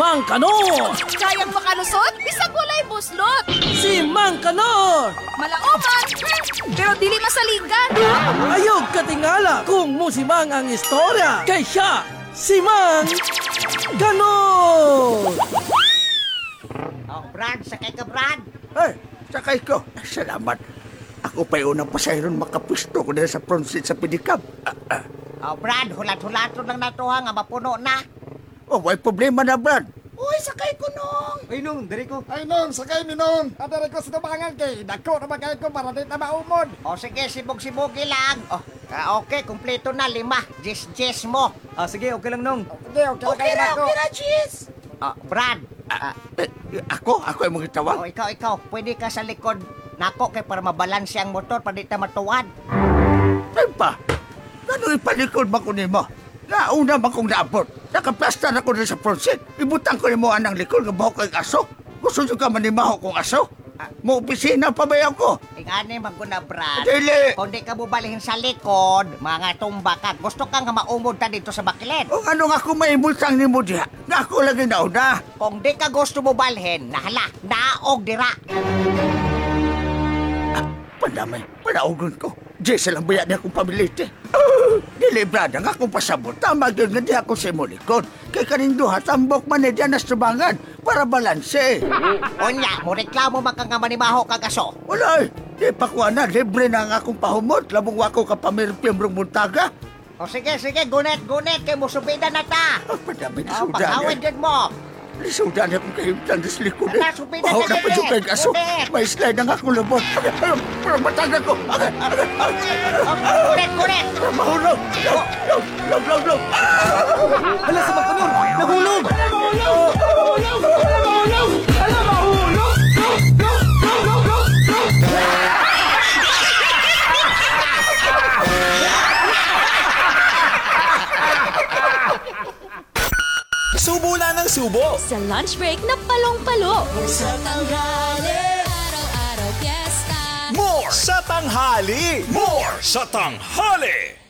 Mang Kanor! Kayang makalusot, bisag walay buslot. Si Mang Kanor! Malaoman, pero dili masaligan. Ayog katingala kung musimang ang istorya kay siya, si Mang Kanor! Oh, Brad, sakay ka, Brad. Ay, sakay ko. Salamat. Ako pa yung unang pasayron makapusto ko dahil sa front seat sa pedicab. Oh, Brad, hulat-hulaton lang na ito ha, nga mapuno na. Oh, may problema na, Brad. Uy, sakay ko nung. Ay, Nong, dari ko. Ay, Nong, sakay ni Nong. Adari ko sa tubangan kay dako na magay ko para di na maumod. O sige, sibog-sibogi lang. Oh, okay, kumpleto na, 5. Jis mo. Ah, sige, okay lang, Nong. Sige, okay na ako. Jis. Oh, Brad. Ako yung mga tawag. Oh, ikaw. Pwede ka sa likod nako kay para mabalanse ang motor para di ta matuwad. Ay pa, gano'y ipalikod ba ko nimo? Nauna ba kong naabot? Nakaplastar ako rin sa front seat. Ibutang ko mo anang likod nga bahok kay aso. Gusto nyo ka manimaho kong aso? Mo opisina pa ba ako? Ingani maguna, Brad. Dili! Kung di ka bubalihin sa likod, mga tumba ka, gusto kang nga maumod ta dito sa bakilid. O ano nga kung may multang ni mo diha? Nga ako lagi nauna. Kung di ka gusto mo balhin, nahala, naog dira. Pandamay, panaugon ko. Jesse lang bayan niya akong pabilite. Dili, Brad, ang akong pasabot. Tama yun nga di ako sa imo likod. Kay kaning duha, tambok man na dyan na subangan para balanse. Onya, mo reklamo man ka nga manimaho kag aso. Wala di pa kuha na. Libre na ang akong pahumot. Labong wako ka pamirpiyembrong muntaga. O sige, gunet, kay musubida na ta. Pandamay na O, sudan. pag-awid yun mo. Lisudan na kong kahimtang sa likod. Ala, subidan Bahaw ka na na pa eh. yung kay aso. Subidan. May slide ang akong labot. Pero matanda ko. Kunet. Mahulog. Log. Hala, sa Bangkanor! Nahulog! Subo na ng subo! Sa lunch break na palong-palo. Sa tanghali! More sa tanghali!